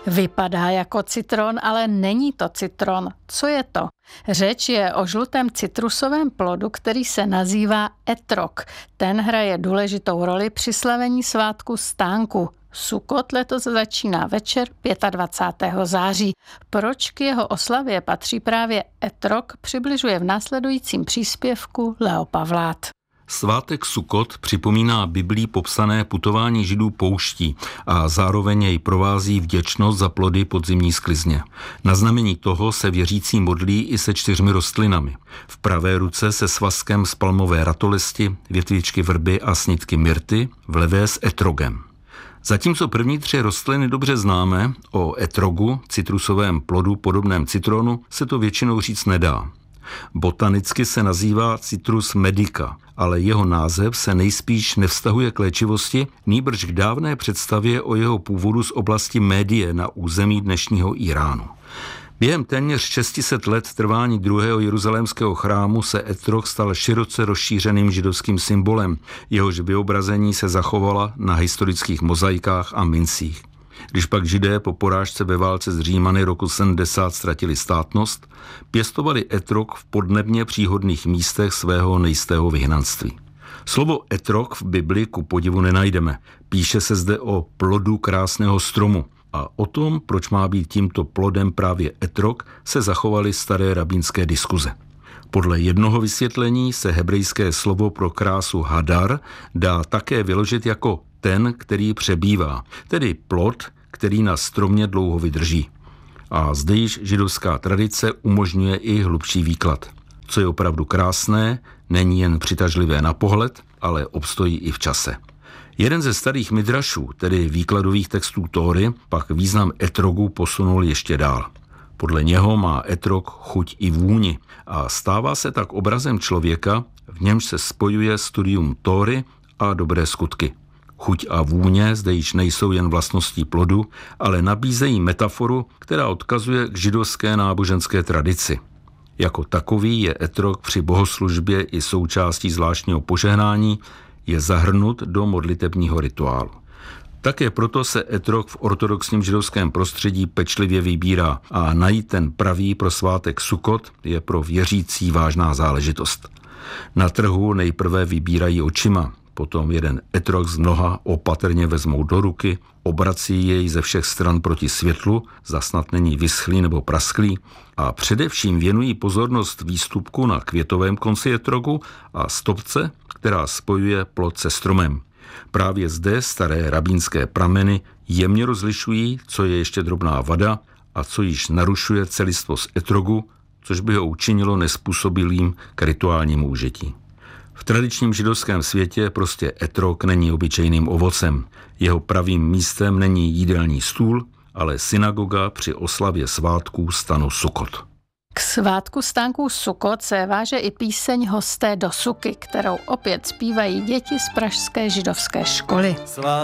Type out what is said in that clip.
Vypadá jako citron, ale není to citron. Co je to? Řeč je o žlutém citrusovém plodu, který se nazývá etrog. Ten hraje důležitou roli při slavení svátku stánku. Sukot letos začíná večer 25. září. Proč k jeho oslavě patří právě etrog, přibližuje v následujícím příspěvku Leo Pavlát. Svátek Sukot připomíná Biblí popsané putování Židů pouští a zároveň jej provází vděčnost za plody podzimní sklizně. Na znamení toho se věřící modlí i se 4 rostlinami. V pravé ruce se svazkem z palmové ratolesti, větvičky vrby a sňatky myrty, v levé s etrogem. Zatímco první 3 rostliny dobře známe, o etrogu, citrusovém plodu podobném citronu, se to většinou říct nedá. Botanicky se nazývá Citrus medica, ale jeho název se nejspíš nevztahuje k léčivosti, nýbrž k dávné představě o jeho původu z oblasti Médie na území dnešního Iránu. Během téměř 600 let trvání druhého jeruzalémského chrámu se etrog stal široce rozšířeným židovským symbolem, jehož vyobrazení se zachovala na historických mozaikách a mincích. Když pak Židé po porážce ve válce s Římany roku 70 ztratili státnost, pěstovali etrog v podnebně příhodných místech svého nejistého vyhnanství. Slovo etrog v Bibli ku podivu nenajdeme. Píše se zde o plodu krásného stromu a o tom, proč má být tímto plodem právě etrog, se zachovaly staré rabínské diskuze. Podle jednoho vysvětlení se hebrejské slovo pro krásu hadar dá také vyložit jako ten, který přebývá, tedy plod, který na stromě dlouho vydrží. A zde již židovská tradice umožňuje i hlubší výklad. Co je opravdu krásné, není jen přitažlivé na pohled, ale obstojí i v čase. Jeden ze starých midrašů, tedy výkladových textů Tóry, pak význam etrogu posunul ještě dál. Podle něho má etrog chuť i vůni a stává se tak obrazem člověka, v němž se spojuje studium Tóry a dobré skutky. Chuť a vůně zde již nejsou jen vlastností plodu, ale nabízejí metaforu, která odkazuje k židovské náboženské tradici. Jako takový je etrog při bohoslužbě i součástí zvláštního požehnání, je zahrnut do modlitebního rituálu. Také proto se etrog v ortodoxním židovském prostředí pečlivě vybírá a najít ten pravý pro svátek Sukot je pro věřící vážná záležitost. Na trhu nejprve vybírají očima, potom jeden etrog z mnoha opatrně vezmou do ruky, obrací jej ze všech stran proti světlu, zda snad není vyschlý nebo prasklý, a především věnují pozornost výstupku na květovém konci etrogu a stopce, která spojuje plod se stromem. Právě zde staré rabínské prameny jemně rozlišují, co je ještě drobná vada a co již narušuje celistvost etrogu, což by ho učinilo nezpůsobilým k rituálnímu užití. V tradičním židovském světě prostě etrog není obyčejným ovocem. Jeho pravým místem není jídelní stůl, ale synagoga při oslavě svátků stanu Sukot. K svátku stánků Sukot se váže i píseň Hosté do Suky, kterou opět zpívají děti z pražské židovské školy.